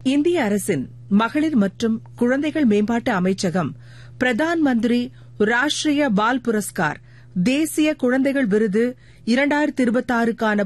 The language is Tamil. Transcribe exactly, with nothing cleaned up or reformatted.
இந்திய அரசின் மகளிர் மற்றும் குழந்தைகள் மேம்பாட்டு அமைச்சகம் பிரதான் மந்திரி ராஷ்டிரிய பால் புரஸ்கார் தேசிய குழந்தைகள் விருது இரண்டாயிரத்து இருபத்தி ஆறுக்கான